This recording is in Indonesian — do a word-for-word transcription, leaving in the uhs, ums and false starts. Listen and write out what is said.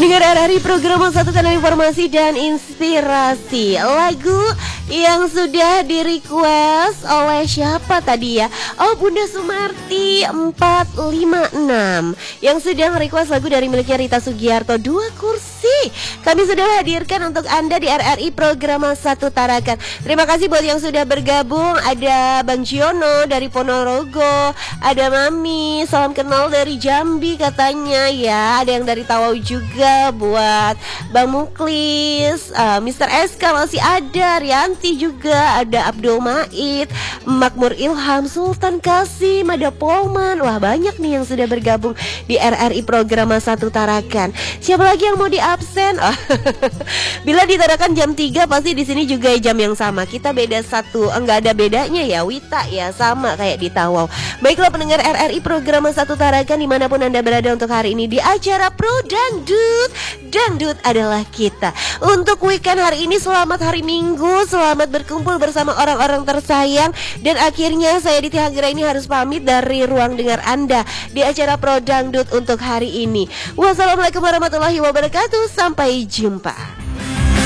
Pendengar R R I program satu kanal informasi dan inspirasi. Lagu yang sudah di request oleh siapa tadi ya? Oh, Bunda Sumarti empat lima enam yang sudah request lagu dari miliknya Rita Sugiarto, Dua Kursi. Kami sudah hadirkan untuk Anda di R R I program satu Tarakan. Terima kasih buat yang sudah bergabung. Ada Bang Giono dari Ponorogo, ada Mami, salam kenal dari Jambi katanya ya. Ada yang dari Tawau juga. Buat Bang Muklis, uh, Mister S K masih ada, Rianti juga, ada Abdul Maid, Makmur Ilham, Sultan Kasim, ada Polman. Wah, banyak nih yang sudah bergabung di R R I program satu Tarakan. Siapa lagi yang mau di absen? Oh, bila ditarakan jam tiga pasti di sini juga jam yang sama. Kita beda satu, enggak ada bedanya ya. Wita ya sama kayak di Tawau. Baiklah pendengar R R I program satu Tarakan dimanapun Anda berada untuk hari ini di acara Pro Dangdut. Dangdut adalah kita. Untuk weekend hari ini selamat hari Minggu, selamat berkumpul bersama orang-orang tersayang. Dan akhirnya saya Diti Hanggra ini harus pamit dari ruang dengar Anda di acara Pro Dangdut untuk hari ini. Wassalamualaikum warahmatullahi wabarakatuh. Sampai jumpa.